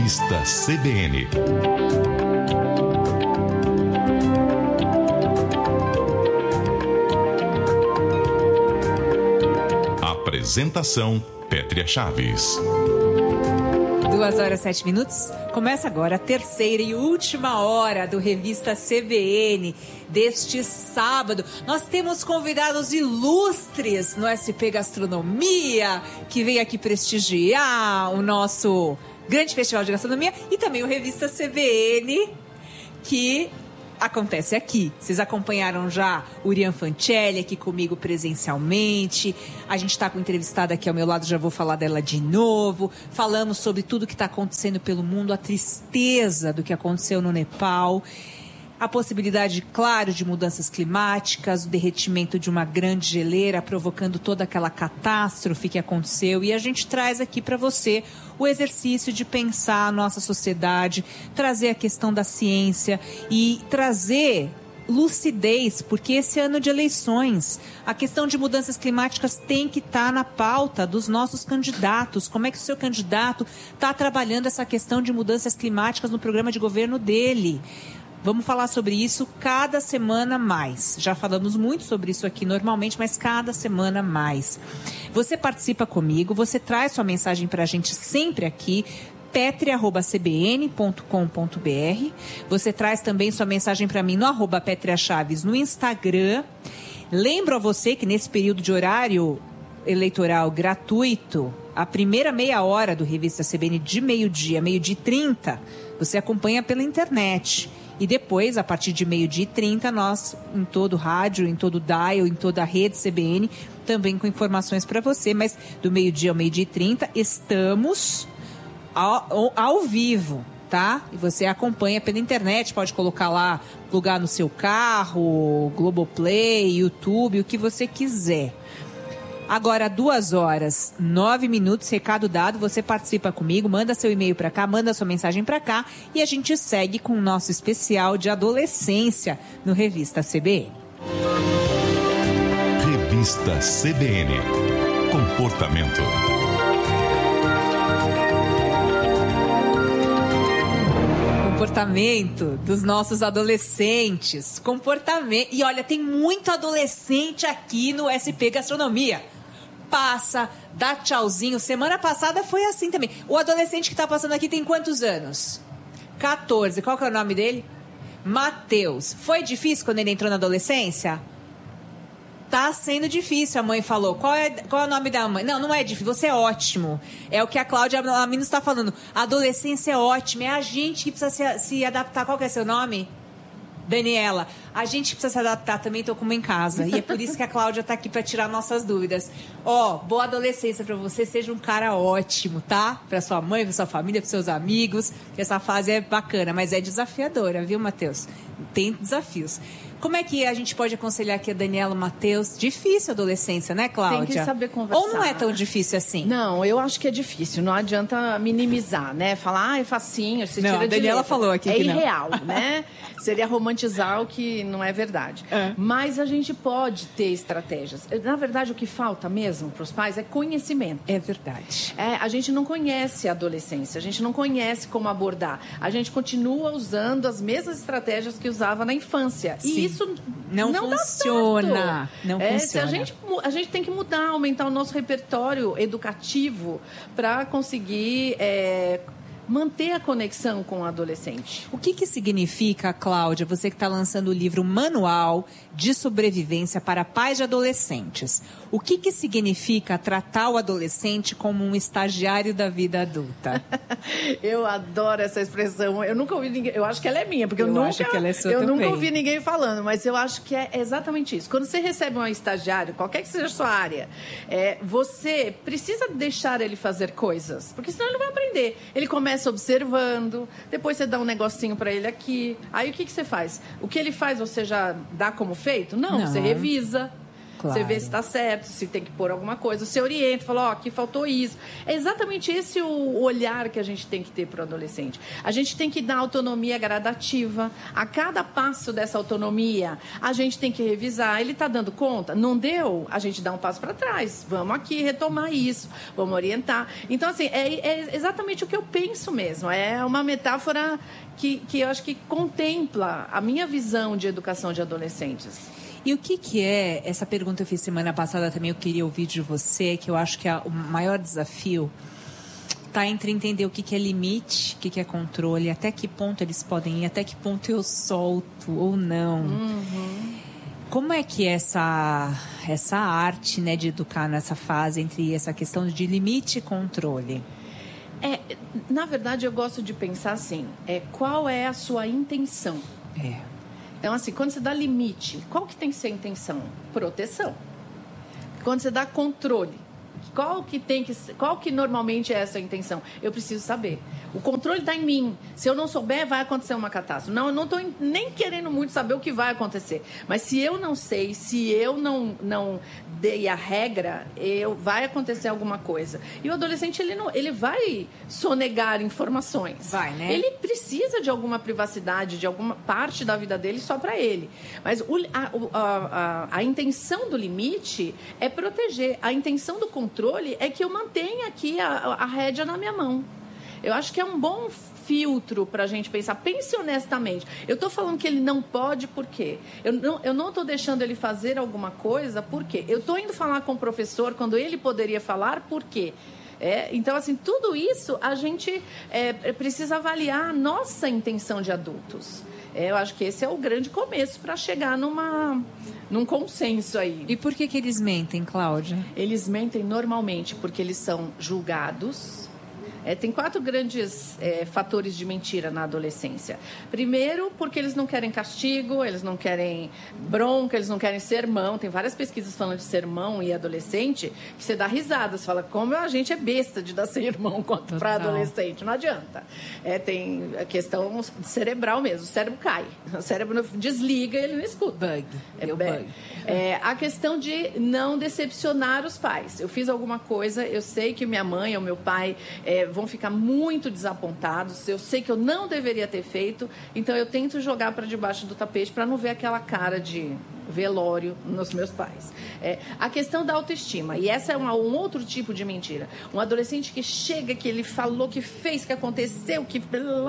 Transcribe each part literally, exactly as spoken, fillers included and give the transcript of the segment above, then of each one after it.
Revista C B N. Apresentação: Pétria Chaves. Duas horas, sete minutos. Começa agora a terceira e última hora do Revista C B N deste sábado. Nós temos convidados ilustres no S P Gastronomia, que vem aqui prestigiar o nosso grande festival de gastronomia, e também o Revista C B N, que acontece aqui. Vocês acompanharam já o Urian Fancelli aqui comigo presencialmente. A gente está com entrevistada aqui ao meu lado, já vou falar dela de novo. Falamos sobre tudo que está acontecendo pelo mundo, a tristeza do que aconteceu no Nepal, a possibilidade, claro, de mudanças climáticas, o derretimento de uma grande geleira provocando toda aquela catástrofe que aconteceu. E a gente traz aqui para você o exercício de pensar a nossa sociedade, trazer a questão da ciência e trazer lucidez, porque esse ano de eleições, a questão de mudanças climáticas tem que estar na pauta dos nossos candidatos. Como é que o seu candidato está trabalhando essa questão de mudanças climáticas no programa de governo dele? Vamos falar sobre isso cada semana mais. Já falamos muito sobre isso aqui normalmente, mas cada semana mais. Você participa comigo, você traz sua mensagem para a gente sempre aqui, petri arroba c b n ponto com ponto b r. Você traz também sua mensagem para mim no arroba Pétria Chaves no Instagram. Lembro a você que nesse período de horário eleitoral gratuito, a primeira meia hora do Revista C B N de meio-dia, meio-dia e trinta, você acompanha pela internet. E depois, a partir de meio-dia e trinta, nós, em todo o rádio, em todo o dial, em toda a rede C B N, também com informações para você. Mas do meio-dia ao meio-dia e trinta, estamos ao, ao vivo, tá? E você acompanha pela internet, pode colocar lá, plugar no seu carro, Globoplay, YouTube, o que você quiser. Agora, duas horas, nove minutos, recado dado, você participa comigo, manda seu e-mail para cá, manda sua mensagem para cá e a gente segue com o nosso especial de adolescência no Revista C B N. Revista C B N. Comportamento. Comportamento dos nossos adolescentes. Comportamento. E olha, tem muito adolescente aqui no S P Gastronomia. Passa, dá tchauzinho. Semana passada foi assim também. O adolescente que tá passando aqui tem quantos anos? catorze. Qual que é o nome dele? Matheus. Foi difícil quando ele entrou na adolescência? Tá sendo difícil, a mãe falou. Qual é, qual é o nome da mãe? Não, não é difícil, você é ótimo. É o que a Cláudia Lamino está falando. A adolescência é ótima, é a gente que precisa se, se adaptar. Qual que é seu nome? Daniela. A gente precisa se adaptar também, tô com uma em casa. E é por isso que a Cláudia tá aqui para tirar nossas dúvidas. Ó, oh, boa adolescência para você, seja um cara ótimo, tá? Para sua mãe, para sua família, para seus amigos. Essa fase é bacana, mas é desafiadora, viu, Matheus? Tem desafios. Como é que a gente pode aconselhar aqui a Daniela, Matheus? Difícil a adolescência, né, Cláudia? Tem que saber conversar. Ou não é tão difícil assim? Não, eu acho que é difícil. Não adianta minimizar, né? Falar, ah, é facinho, se não, tira a Daniela de falou aqui é que irreal, não. né? Seria romantizar o que não é verdade. É. Mas a gente pode ter estratégias. Na verdade, o que falta mesmo para os pais é conhecimento. É verdade. É, a gente não conhece a adolescência, a gente não conhece como abordar. A gente continua usando as mesmas estratégias que usava na infância. Sim. E isso não, não funciona. Não é, funciona. Se a, gente, a gente tem que mudar, aumentar o nosso repertório educativo para conseguir é, manter a conexão com o adolescente. O que, que significa, Cláudia, você que está lançando o livro Manual de Sobrevivência para Pais de Adolescentes? O que, que significa tratar o adolescente como um estagiário da vida adulta? Eu adoro essa expressão. Eu nunca ouvi ninguém. Eu acho que ela é minha, porque eu, eu nunca. Acho que ela é sua eu também. nunca ouvi ninguém falando, mas eu acho que é exatamente isso. Quando você recebe um estagiário, qualquer que seja a sua área, é, você precisa deixar ele fazer coisas, porque senão ele não vai aprender. Ele começa observando, depois você dá um negocinho para ele aqui. Aí o que, que você faz? O que ele faz você já dá como feito? Não, não. Você revisa. Claro. Você vê se está certo, se tem que pôr alguma coisa. Você orienta, fala, ó, oh, aqui faltou isso. É exatamente esse o olhar que a gente tem que ter para o adolescente. A gente tem que dar autonomia gradativa. A cada passo dessa autonomia, a gente tem que revisar. Ele está dando conta? Não deu? A gente dá um passo para trás. Vamos aqui retomar isso. Vamos orientar. Então, assim, é, é exatamente o que eu penso mesmo. É uma metáfora que, que eu acho que contempla a minha visão de educação de adolescentes. E o que, que é, essa pergunta eu fiz semana passada também, eu queria ouvir de você, que eu acho que é o maior desafio está entre entender o que, que é limite, o que, que é controle, até que ponto eles podem ir, até que ponto eu solto ou não. Uhum. Como é que é essa, essa arte, né, de educar nessa fase entre essa questão de limite e controle? É, na verdade, eu gosto de pensar assim, é, qual é a sua intenção? É. Então, assim, quando você dá limite, qual que tem que ser a intenção? Proteção. Quando você dá controle, qual que tem que qual que normalmente é essa a intenção? Eu preciso saber. O controle está em mim. Se eu não souber, vai acontecer uma catástrofe. Não, eu não estou nem querendo muito saber o que vai acontecer. Mas se eu não sei, se eu não, não dei a regra, eu, vai acontecer alguma coisa. E o adolescente, ele, não, ele vai sonegar informações. Vai, né? Ele precisa de alguma privacidade, de alguma parte da vida dele só para ele. Mas o, a, a, a, a intenção do limite é proteger. A intenção do controle é que eu mantenha aqui a, a rédea na minha mão. Eu acho que é um bom filtro para a gente pensar. Pense honestamente. Eu estou falando que ele não pode, por quê? Eu não eu não estou deixando ele fazer alguma coisa, por quê? Eu estou indo falar com o professor quando ele poderia falar, por quê? É, então, assim, tudo isso a gente é, precisa avaliar a nossa intenção de adultos. É, eu acho que esse é o grande começo para chegar numa, num consenso aí. E por que que eles mentem, Cláudia? Eles mentem normalmente porque eles são julgados. É, tem quatro grandes é, fatores de mentira na adolescência. Primeiro, porque eles não querem castigo, eles não querem bronca, eles não querem sermão. Tem várias pesquisas falando de sermão e adolescente que você dá risada. Você fala, como a gente é besta de dar sermão para adolescente. Não adianta. É, tem a questão cerebral mesmo. O cérebro cai. O cérebro desliga e ele não escuta. Bug. É, Deu bug. É, a questão de não decepcionar os pais. Eu fiz alguma coisa, eu sei que minha mãe ou meu pai é, vão ficar muito desapontados, eu sei que eu não deveria ter feito, então eu tento jogar para debaixo do tapete para não ver aquela cara de velório nos meus pais. É, a questão da autoestima, e essa é uma, um outro tipo de mentira. Um adolescente que chega, que ele falou, que fez, que aconteceu, que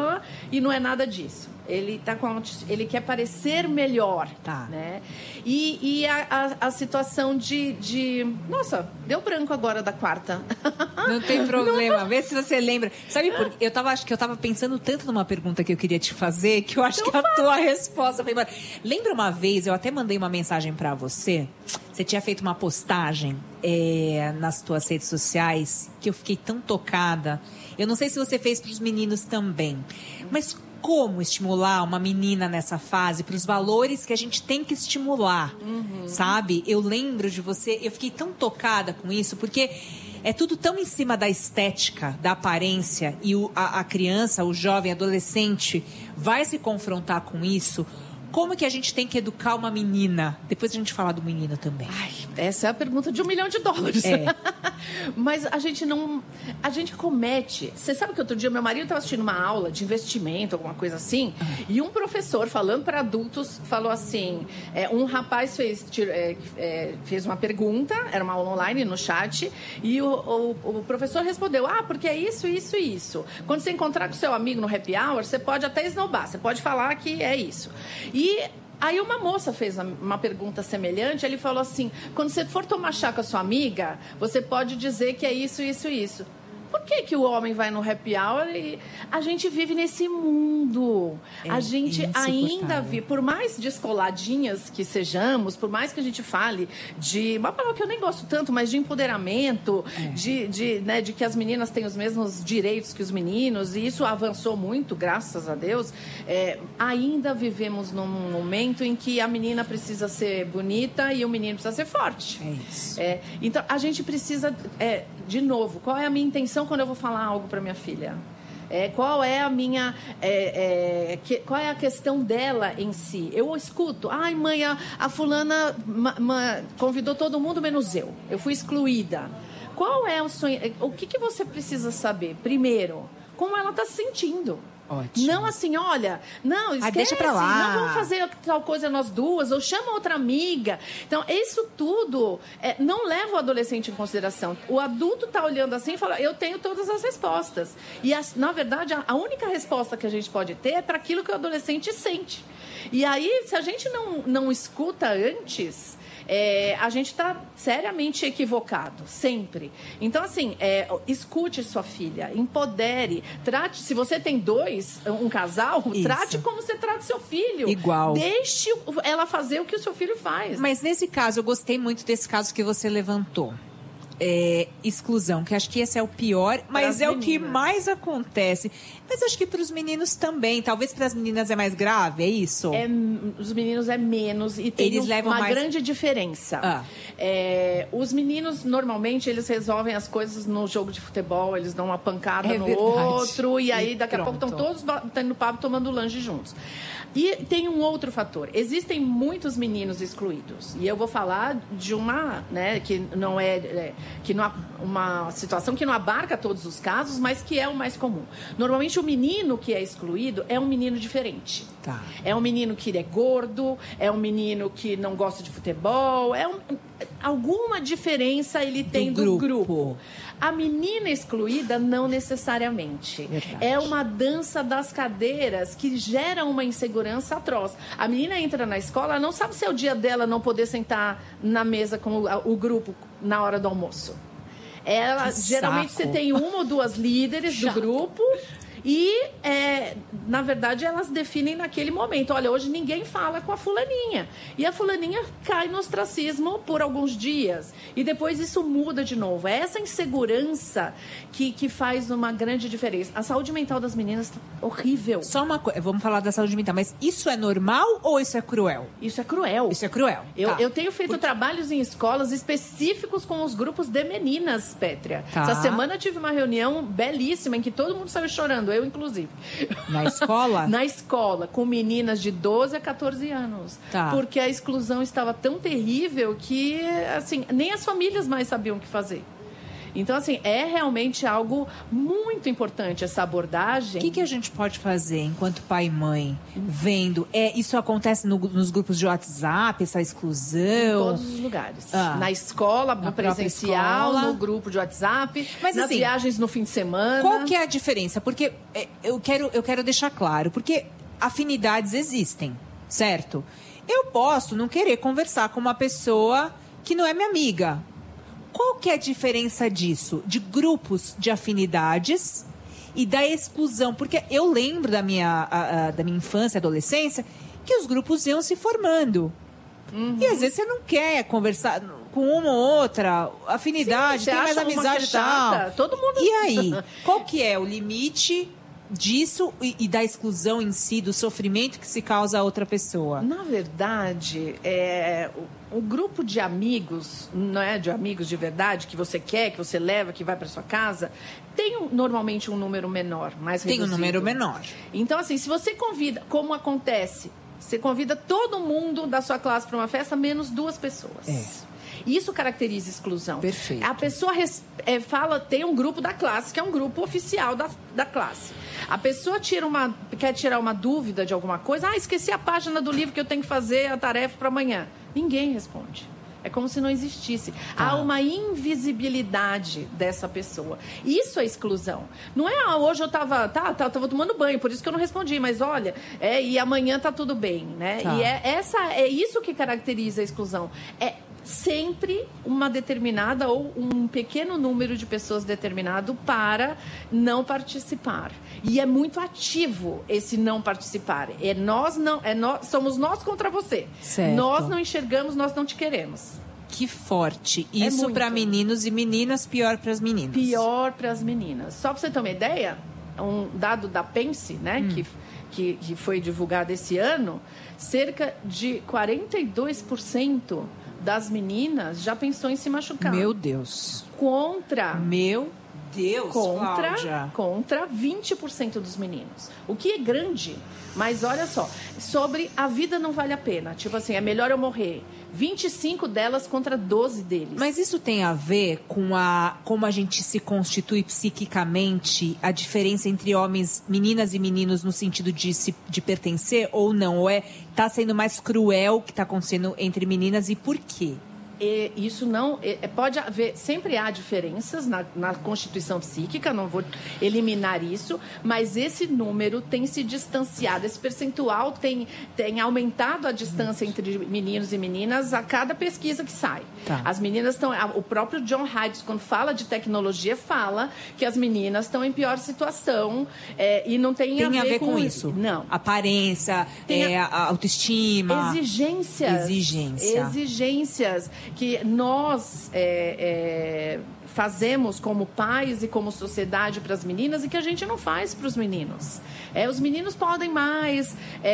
e não é nada disso. Ele, tá com, ele quer parecer melhor. Tá. Né? E, e a, a, a situação de, de... Nossa, deu branco agora da quarta. Não tem problema. Vê se você lembra. Sabe por quê? Eu tava, acho que eu estava pensando tanto numa pergunta que eu queria te fazer, que eu acho então que a tua resposta foi embora. Lembra uma vez, eu até mandei uma mensagem para você, você tinha feito uma postagem é, nas tuas redes sociais, que eu fiquei tão tocada. Eu não sei se você fez para os meninos também, mas como estimular uma menina nessa fase para os valores que a gente tem que estimular, uhum. sabe? Eu lembro de você, eu fiquei tão tocada com isso, porque é tudo tão em cima da estética, da aparência, e o, a, a criança, o jovem, adolescente vai se confrontar com isso. Como que a gente tem que educar uma menina? Depois a gente fala do menino também. Ai, essa é a pergunta de um milhão de dólares. É. Mas a gente não... A gente comete... Você sabe que outro dia meu marido estava assistindo uma aula de investimento, alguma coisa assim, uhum. e um professor falando para adultos falou assim, é, um rapaz fez, é, é, fez uma pergunta, era uma aula online no chat, e o, o, o professor respondeu, ah, porque é isso, isso e isso. Quando você encontrar com seu amigo no happy hour, você pode até esnobar, você pode falar que é isso. E aí uma moça fez uma pergunta semelhante, ele falou assim, quando você for tomar chá com a sua amiga, você pode dizer que é isso, isso, isso. Por que que o homem vai no happy hour e a gente vive nesse mundo? É, a gente ainda vive, por mais descoladinhas que sejamos, por mais que a gente fale de uma palavra que eu nem gosto tanto, mas de empoderamento, é. de, de, né, de que as meninas têm os mesmos direitos que os meninos, e isso avançou muito, graças a Deus, é, ainda vivemos num momento em que a menina precisa ser bonita e o menino precisa ser forte. É isso. É, então, a gente precisa, é, de novo, qual é a minha intenção quando eu vou falar algo para minha filha? É, qual é a minha... É, é, que, qual é a questão dela em si? Eu escuto, ai mãe, a, a fulana ma, ma, convidou todo mundo menos eu. Eu fui excluída. Qual é o sonho? O que, que você precisa saber? Primeiro, como ela está se sentindo. Ótimo. Não assim, olha, não, esquece, ah, deixa pra lá. Não vamos fazer tal coisa nós duas, ou chama outra amiga. Então, isso tudo é, não leva o adolescente em consideração. O adulto está olhando assim e fala, eu tenho todas as respostas. E, as, na verdade, a, a única resposta que a gente pode ter é para aquilo que o adolescente sente. E aí, se a gente não, não escuta antes... É, a gente está seriamente equivocado, sempre. Então, assim, é, escute sua filha, empodere, trate, se você tem dois, um casal, Isso. trate como você trata seu filho. Igual. Deixe ela fazer o que o seu filho faz. Mas nesse caso, eu gostei muito desse caso que você levantou. É, exclusão, que acho que esse é o pior, mas é meninas. O que mais acontece. Mas acho que para os meninos também, talvez para as meninas é mais grave, é isso? É, os meninos é menos e tem eles um, levam uma mais... grande diferença. Ah. É, os meninos, normalmente, eles resolvem as coisas no jogo de futebol, eles dão uma pancada é no verdade. outro, e aí e daqui pronto. a pouco estão todos batendo papo, tomando lanche juntos. E tem um outro fator. Existem muitos meninos excluídos. E eu vou falar de uma, né, que não é, é que não, uma situação que não abarca todos os casos, mas que é o mais comum. Normalmente o menino que é excluído é um menino diferente. Tá. É um menino que é gordo, é um menino que não gosta de futebol, é um, alguma diferença ele tem do, do grupo. grupo. A menina excluída, não necessariamente. Verdade. É uma dança das cadeiras que gera uma insegurança atroz. A menina entra na escola, não sabe se é o dia dela não poder sentar na mesa com o, o grupo na hora do almoço. Ela, geralmente você tem uma ou duas líderes Chato. do grupo... E, é, na verdade, elas definem naquele momento. Olha, hoje ninguém fala com a fulaninha. E a fulaninha cai no ostracismo por alguns dias. E depois isso muda de novo. É essa insegurança que, que faz uma grande diferença. A saúde mental das meninas está horrível. Só uma coisa, vamos falar da saúde mental. Mas isso é normal ou isso é cruel? Isso é cruel. Isso é cruel. Eu, tá. eu tenho feito Porque... trabalhos em escolas específicos com os grupos de meninas, Pétria. Tá. Essa semana eu tive uma reunião belíssima em que todo mundo saiu chorando. Eu, inclusive. Na escola? Na escola, com meninas de doze a quatorze anos. Tá. Porque a exclusão estava tão terrível que, assim, nem as famílias mais sabiam o que fazer. Então, assim, é realmente algo muito importante essa abordagem. O que, que a gente pode fazer enquanto pai e mãe, vendo? É, isso acontece no, nos grupos de WhatsApp, essa exclusão? Em todos os lugares. Ah, na escola, no presencial, escola. No grupo de WhatsApp, Mas, nas assim, viagens no fim de semana. Qual que é a diferença? Porque é, eu, quero, eu quero deixar claro, porque afinidades existem, certo? Eu posso não querer conversar com uma pessoa que não é minha amiga. Qual que é a diferença disso? De grupos de afinidades e da exclusão? Porque eu lembro da minha, a, a, da minha infância e adolescência que os grupos iam se formando. Uhum. E às vezes você não quer conversar com uma ou outra, afinidade, Sim, tem mais amizade e tal. Todo mundo... E aí, qual que é o limite disso e, e da exclusão em si, do sofrimento que se causa a outra pessoa? Na verdade, é, o, o grupo de amigos, não é de amigos de verdade, que você quer, que você leva, que vai para sua casa, tem um, normalmente um número menor, mais tem reduzido. um número menor. Então, assim, se você convida, como acontece, você convida todo mundo da sua classe para uma festa, menos duas pessoas. É. Isso caracteriza exclusão. Perfeito. A pessoa res, é, fala, tem um grupo da classe, que é um grupo oficial da, da classe. A pessoa tira uma, quer tirar uma dúvida de alguma coisa. Ah, esqueci a página do livro que eu tenho que fazer a tarefa para amanhã. Ninguém responde. É como se não existisse. Ah. Há uma invisibilidade dessa pessoa. Isso é exclusão. Não é, ah, hoje eu estava tá, tá, tava tomando banho, por isso que eu não respondi. Mas olha, é, e amanhã tá tudo bem, né? Tá. E é, essa, é isso que caracteriza a exclusão. É sempre uma determinada ou um pequeno número de pessoas determinado para não participar. E é muito ativo esse não participar. É nós não, é nós, somos nós contra você. Certo. Nós não enxergamos, nós não te queremos. Que forte. Isso é para meninos e meninas, pior para as meninas. Pior para as meninas. Só para você ter uma ideia, um dado da Pense, né, hum. que, que, que foi divulgado esse ano, cerca de quarenta e dois por cento das meninas já pensou em se machucar. Meu Deus. Contra. Meu Deus, contra, Cláudia. contra vinte por cento dos meninos. O que é grande, mas olha só, sobre a vida não vale a pena. Tipo assim, é melhor eu morrer. vinte e cinco delas contra doze deles. Mas isso tem a ver com a, como a gente se constitui psiquicamente, a diferença entre homens, meninas e meninos no sentido de, se, de pertencer ou não? Ou é, tá sendo mais cruel o que está acontecendo entre meninas e por quê? E isso não... É, pode haver... Sempre há diferenças na, na constituição psíquica, não vou eliminar isso, mas esse número tem se distanciado, esse percentual tem, tem aumentado a distância entre meninos e meninas a cada pesquisa que sai. Tá. As meninas estão... O próprio John Haidt, quando fala de tecnologia, fala que as meninas estão em pior situação é, e não tem, tem a ver, a ver com, com isso? Não. Aparência, Tem é, a... a autoestima... Exigências. Exigência. Exigências que nós é, é, fazemos como pais e como sociedade para as meninas e que a gente não faz para os meninos. É, os meninos podem mais...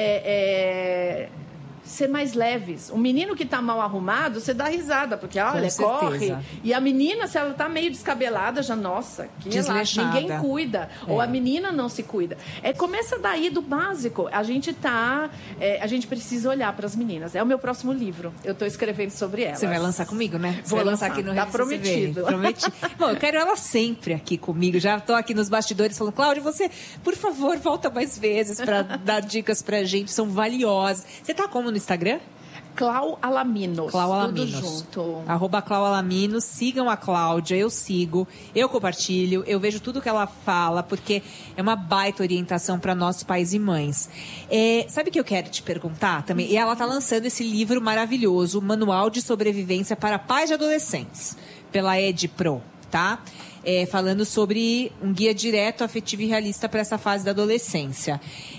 É, é, ser mais leves. O menino que está mal arrumado, você dá risada, porque olha, corre. E a menina, se ela está meio descabelada, já, nossa, que relaxa, ninguém cuida. É. Ou a menina não se cuida. É, começa daí do básico. A gente tá, é, a gente precisa olhar para as meninas. É o meu próximo livro. Eu estou escrevendo sobre elas. Você vai lançar comigo, né? Você Vou vai lançar lançar aqui no Tá prometido. Prometi. Bom, eu quero ela sempre aqui comigo. Já estou aqui nos bastidores falando, Cláudia, você, por favor, volta mais vezes para dar dicas pra gente. São valiosas. Você está como no Instagram? Clau Alaminos. Clau Alaminos. Tudo junto. Arroba Clau Alaminos. Sigam a Cláudia, eu sigo, eu compartilho, eu vejo tudo que ela fala, porque é uma baita orientação para nós pais e mães. É, sabe o que eu quero te perguntar também? E ela está lançando esse livro maravilhoso, Manual de Sobrevivência para Pais de Adolescentes, pela EdPro, tá? É, falando sobre um guia direto, afetivo e realista para essa fase da adolescência.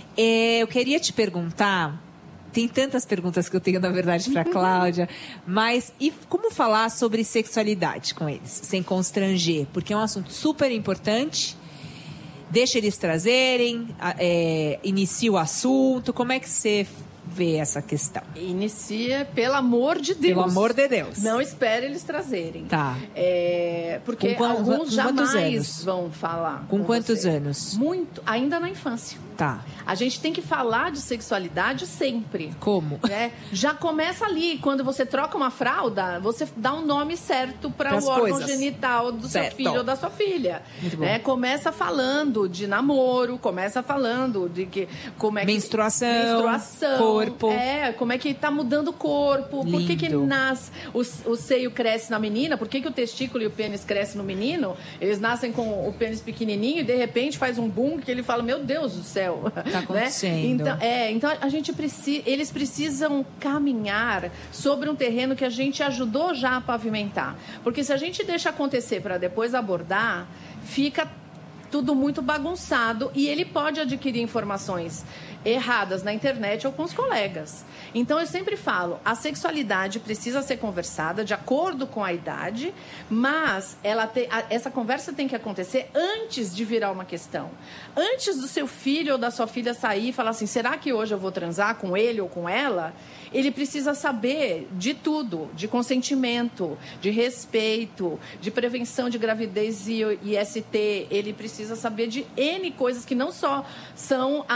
É, eu queria te perguntar... Tem tantas perguntas que eu tenho, na verdade, para a Cláudia. Mas e como falar sobre sexualidade com eles, sem constranger? Porque é um assunto super importante. Deixa eles trazerem, é, inicia o assunto. Como é que você vê essa questão? Inicia, pelo amor de Deus. Pelo amor de Deus. Não espere eles trazerem. Tá. É, porque com qual, alguns com jamais vão falar. Com, com quantos você. anos? Muito, ainda na infância. Tá. A gente tem que falar de sexualidade sempre. Como? Né? Já começa ali, quando você troca uma fralda, você dá um nome certo para o órgão coisas. genital do certo. seu filho ou da sua filha. Muito bom. Né? Começa falando de namoro, começa falando de que como é que menstruação, menstruação, corpo. É, como é que tá mudando o corpo, Lindo. por que que nasce o, o seio cresce na menina, por que que o testículo e o pênis crescem no menino? Eles nascem com o pênis pequenininho e de repente faz um boom que ele fala, meu Deus do céu. Tá acontecendo. Né? Então, é, então a gente precisa, eles precisam caminhar sobre um terreno que a gente ajudou já a pavimentar. Porque se a gente deixa acontecer para depois abordar, fica tudo muito bagunçado e ele pode adquirir informações erradas na internet ou com os colegas. Então, eu sempre falo, a sexualidade precisa ser conversada de acordo com a idade, mas ela te, a, essa conversa tem que acontecer antes de virar uma questão. Antes do seu filho ou da sua filha sair e falar assim, será que hoje eu vou transar com ele ou com ela? Ele precisa saber de tudo, de consentimento, de respeito, de prevenção de gravidez e I S T. Ele precisa saber de N coisas que não só são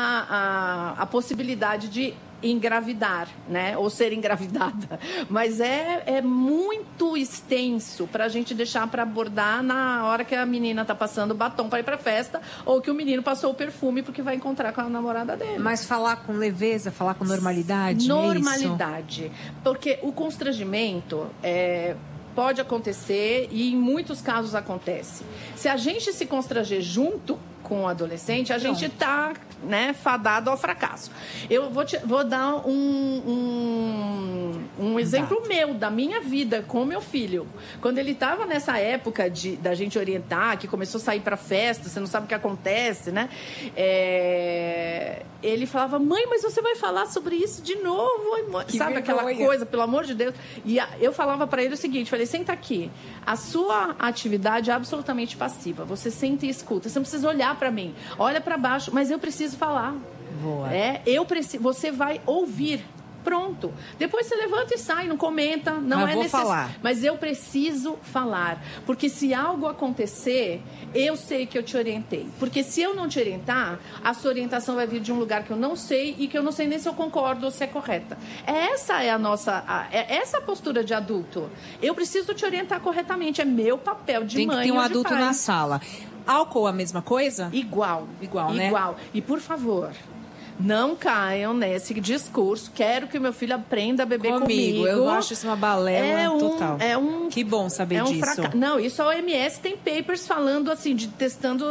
a, a, a possibilidade de engravidar, né? Ou ser engravidada. Mas é, é muito extenso para a gente deixar para abordar na hora que a menina está passando batom para ir para festa ou que o menino passou o perfume porque vai encontrar com a namorada dele. Mas falar com leveza, falar com normalidade, Normalidade. É isso? Porque o constrangimento é... pode acontecer e em muitos casos acontece. Se a gente se constranger junto com o adolescente, a gente está, né, fadado ao fracasso. Eu vou, te, vou dar um, um, um exemplo meu, da minha vida com o meu filho. Quando ele estava nessa época de, da gente orientar, que começou a sair para festa, você não sabe o que acontece, né? É, ele falava, mãe, mas você vai falar sobre isso de novo? Mãe? Sabe vergonha. aquela coisa, pelo amor de Deus? E a, eu falava para ele o seguinte, falei, senta aqui. A sua atividade é absolutamente passiva. Você senta e escuta. Você não precisa olhar para mim. Olha para baixo, mas eu preciso falar. Boa. É, eu preciso, você vai ouvir. Pronto. Depois você levanta e sai, não comenta, não Mas é vou necessário. falar. Mas eu preciso falar, porque se algo acontecer, eu sei que eu te orientei. Porque se eu não te orientar, a sua orientação vai vir de um lugar que eu não sei e que eu não sei nem se eu concordo ou se é correta. Essa é a nossa, a, é essa a postura de adulto. Eu preciso te orientar corretamente, é meu papel de Tem mãe. que ter um ou de adulto pai. na sala. Álcool a mesma coisa? Igual. Igual, né? Igual. E por favor, não caiam nesse discurso. Quero que o meu filho aprenda a beber comigo. Comigo. Eu acho isso uma balela é um, total. É um, que bom saber é um disso. fraca... Não, isso a O M S tem papers falando assim, de testando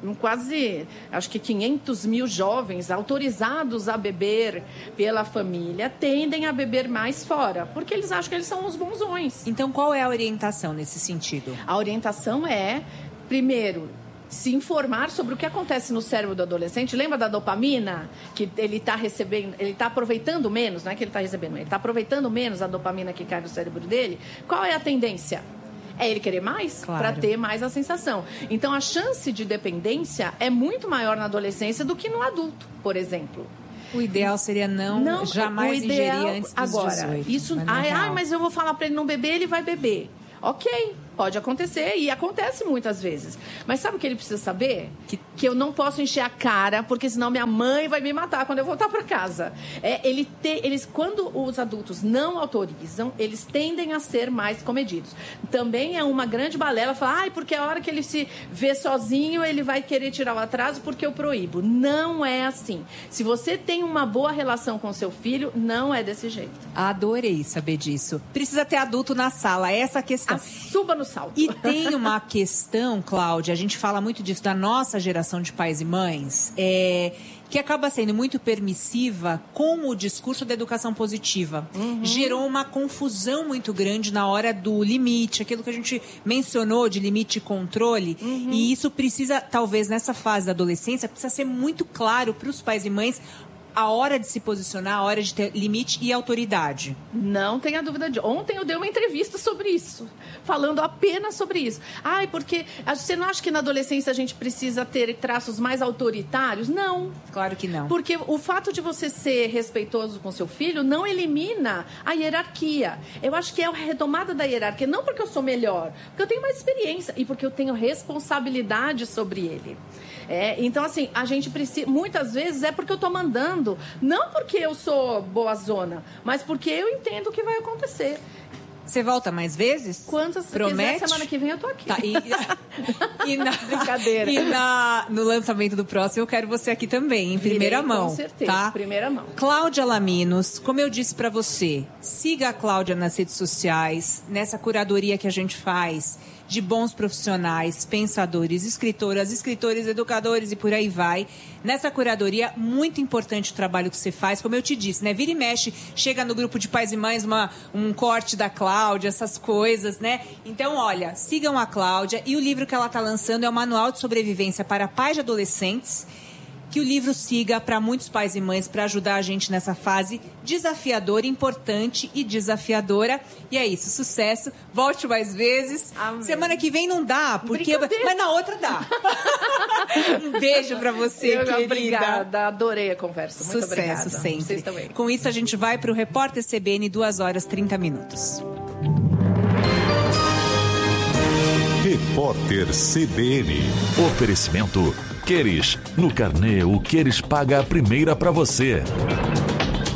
quase, acho que quinhentos mil jovens autorizados a beber pela família, tendem a beber mais fora, porque eles acham que eles são os bonzões. Então, qual é a orientação nesse sentido? A orientação é, primeiro, se informar sobre o que acontece no cérebro do adolescente. Lembra da dopamina? Que ele está recebendo, ele está aproveitando menos, não é que ele está recebendo, ele está aproveitando menos a dopamina que cai no cérebro dele. Qual é a tendência? É ele querer mais, claro, para ter mais a sensação. Então, a chance de dependência é muito maior na adolescência do que no adulto, por exemplo. O ideal seria não, não jamais ideal, ingerir antes dos agora, dezoito. Isso, mas ai, é ai, mas eu vou falar para ele não beber, ele vai beber. Ok, pode acontecer e acontece muitas vezes. Mas sabe o que ele precisa saber? Que, que eu não posso encher a cara, porque senão minha mãe vai me matar quando eu voltar para casa. É, ele te, eles, quando os adultos não autorizam, eles tendem a ser mais comedidos. Também é uma grande balela falar, ai, porque a hora que ele se vê sozinho, ele vai querer tirar o atraso porque eu proíbo. Não é assim. Se você tem uma boa relação com seu filho, não é desse jeito. Adorei saber disso. Precisa ter adulto na sala, essa é a questão. A suba no salto. E tem uma questão, Cláudia, a gente fala muito disso da nossa geração de pais e mães, é, que acaba sendo muito permissiva com o discurso da educação positiva. Uhum. Gerou uma confusão muito grande na hora do limite, aquilo que a gente mencionou de limite e controle. Uhum. E isso precisa, talvez nessa fase da adolescência, precisa ser muito claro para os pais e mães a hora de se posicionar, a hora de ter limite e autoridade. Não tenha dúvida de... Ontem eu dei uma entrevista sobre isso, falando apenas sobre isso. Ai, porque você não acha que na adolescência a gente precisa ter traços mais autoritários? Não. Claro que não. Porque o fato de você ser respeitoso com seu filho não elimina a hierarquia. Eu acho que é a retomada da hierarquia, não porque eu sou melhor, porque eu tenho mais experiência e porque eu tenho responsabilidade sobre ele. É, então, assim, a gente precisa... Muitas vezes é porque eu tô mandando, não porque eu sou boazona, mas porque eu entendo o que vai acontecer. Você volta mais vezes? Quantas Promete? quiser, semana que vem eu tô aqui. Tá, e, e na, Brincadeira. E na, no lançamento do próximo eu quero você aqui também, em primeira Virei, mão. Com certeza, tá? primeira mão. Cláudia Laminos, como eu disse pra você, siga a Cláudia nas redes sociais, nessa curadoria que a gente faz de bons profissionais, pensadores, escritoras, escritores, educadores e por aí vai. Nessa curadoria, muito importante o trabalho que você faz, como eu te disse, né? Vira e mexe, chega no grupo de pais e mães uma, um corte da Cláudia, essas coisas, né? Então, olha, sigam a Cláudia e o livro que ela está lançando é o Manual de Sobrevivência para Pais de Adolescentes. Que o livro siga para muitos pais e mães para ajudar a gente nessa fase desafiadora, importante e desafiadora. E é isso, sucesso. Volte mais vezes. Amém. Semana que vem não dá, porque mas na outra dá. Um beijo para você, Eu, querida. Obrigada, adorei a conversa. Muito Sucesso obrigada. sempre. Vocês também. Com isso a gente vai para o Repórter C B N, duas horas e trinta minutos. Repórter C B N. Oferecimento Queres. No carnê, o Queres paga a primeira para você.